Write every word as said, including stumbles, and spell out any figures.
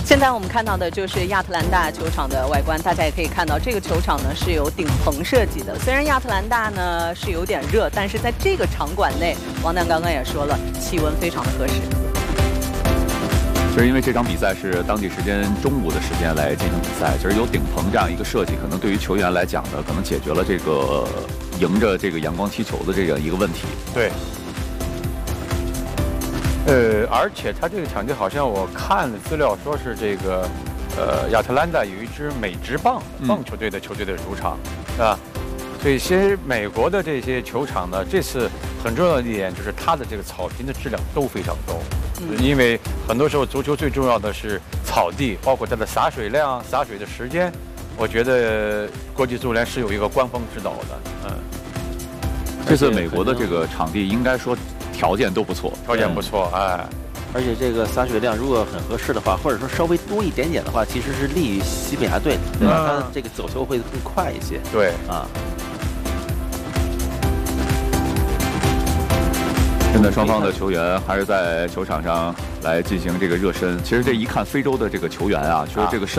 现在我们看到的就是亚特兰大球场的外观，大家也可以看到，这个球场呢是有顶棚设计的。虽然亚特兰大呢是有点热，但是在这个场馆内，王亮刚刚也说了，气温非常的合适。 其实因为这场比赛是当地时间中午的时间来进行比赛，其实有顶棚这样一个设计，可能对于球员来讲呢，可能解决了这个迎着这个阳光踢球的这样一个问题。 对。 呃，而且它这个场地好像我看了资料说是这个，呃，亚特兰大有一支美职棒棒球队的球队的主场，是吧？所以其实美国的这些球场呢，这次很重要的一点就是它的这个草坪的质量都非常高，嗯、因为很多时候足球最重要的是草地，包括它的洒水量、洒水的时间，我觉得国际足联是有一个官方指导的，嗯。 这次美国的这个场地应该说。 条件都不错， 条件不错，哎， 而且这个洒水量如果很合适的话，或者说稍微多一点点的话，其实是利于西班牙队的，对吧？嗯、他这个走球会更快一些。 对， 啊。 现在双方的球员还是在球场上来进行这个热身。其实这一看非洲的这个球员啊，就是这个身。